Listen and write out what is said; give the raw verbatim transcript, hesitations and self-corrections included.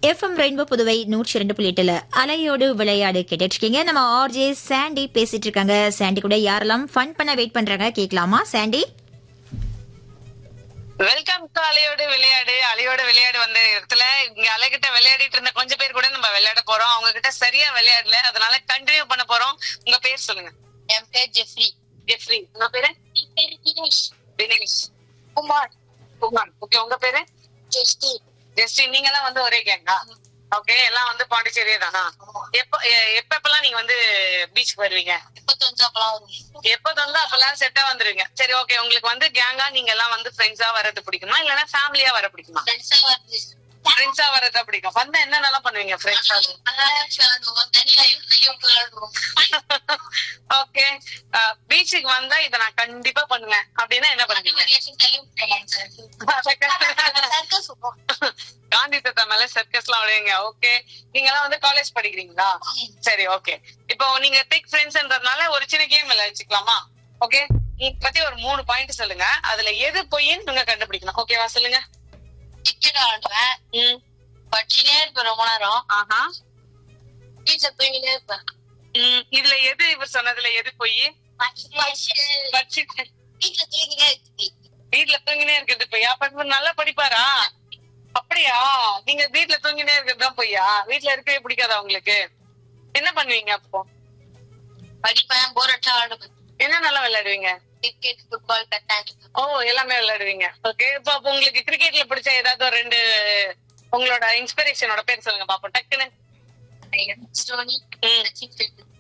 FM rainbow Puduvai நூற்றி இரண்டு புள்ளி எட்டுல அலையோடு விளையாடு கேட்டுட்டு இருக்கீங்க. நம்ம ஆர்ஜே சாண்டி பேசிட்டு இருக்காங்க. சாண்டி கூட யாரெல்லாம் ஃபன் பண்ண வெயிட் பண்றாங்க கேட்கலாமா? சாண்டி, வெல்கம் டு அலையோடு விளையாடு. அலையோட விளையாடு வந்த இடத்துல இங்க அலைகிட்ட விளையாடிட்டு இருந்த கொஞ்சம் பேர் கூட நம்ம விளையாட போறோம். அவங்க கிட்ட சரியா விளையாடல, அதனால கண்டினியூ பண்ண போறோம். உங்க பேர் சொல்லுங்க. என் பேர் ஜெஃப்ரி. ஜெஃப்ரி. உங்க பேரு? என் பேர் தினேஷ். தினேஷ். குமார். குமார். ஓகே, உங்க பேரு? ஜெஸ்டி. ஜெஸ்டி. நீங்க எல்லாம் வந்து ஒரே கேங்கா? ஓகே, எல்லாம் வந்து பாண்டிச்சேரியே தானா? எப்ப எப்ப எப்பெல்லாம் நீங்க வந்து பீச்சுக்கு வருவீங்க? எப்ப தோன்றப்பலாம் வரும். எப்ப தோணுதோ அப்பெல்லாம் செட்டா வந்துருவீங்க. சரி, ஓகே. உங்களுக்கு வந்து கேங்கா நீங்க எல்லாம் வந்து ஃப்ரெண்ட்ஸா வர்றது பிடிக்குமா இல்லன்னா ஃபேமிலியா வர பிடிக்குமா? ஃப்ரெண்ட்ஸா வருது. ஃப்ரெண்ட்ஸா வரதா பிடிக்கும். வந்தா என்னென்னலாம் பண்ணுவீங்க ஃப்ரெண்ட்ஸா? ஓகே, பீச்சுக்கு வந்தா இத நான் கண்டிப்பா பண்ணுவேன் அப்படின்னா என்ன பண்ணுவீங்க? காந்தி தாத்தா மேல சர்க்கஸ் எல்லாம் விடுவீங்க. ஓகே, நீங்க எல்லாம் வந்து காலேஜ் படிக்கிறீங்களா? சரி, ஓகே. இப்போ நீங்க டெக் ஃப்ரெண்ட்ஸ்ன்றதுனால ஒரு சின்ன கேம் விளையாடிச்சுக்கலாமா? ஓகே, நீங்க பத்தி ஒரு மூணு பாயிண்ட் சொல்லுங்க. அதுல எது பொய்ன்னு நீங்க கண்டுபிடிக்கணும். ஓகேவா? சொல்லுங்க. கிரிக்கெட் ஆடுவேன். ம். படிச்சுனே இருப்பேன் ரொம்ப நேரம். ஆஹா. வீட்டுல தூங்கினே இருப்பேன். ம். இதுல எது இவர் சொன்னதுல எது பொய்? படிச்சுட்டு வீட்டுல தூங்கினே இருக்கு. வீட்டுல தூங்கினே இருக்கிறது பொய்யா? அப்ப நல்லா படிப்பாரா? அப்படியா? நீங்க வீட்டுல தூங்கினே இருக்கிறதுதான் பொய்யா? வீட்டுல இருக்கவே பிடிக்காதா உங்களுக்கு? என்ன பண்ணுவீங்க அப்போ? படிப்பேன், போர் அடிச்சா ஆடுவேன். என்ன நல்லா விளையாடுவீங்க? Cricket, football, கட்டான். ஓ, எல்லாமே விளையாடுவீங்க. ஓகே, இப்போ அப்ப உங்களுக்கு கிரிக்கெட்ல பிடிச்ச ஏதாவது ஒரு ரெண்டு உங்களோட இன்ஸ்பிரேஷனோட பேர் சொல்லுங்க பாப்போம் டக்குன்னு. தோனி, ம். சச்சின் டெண்டுல்கர்.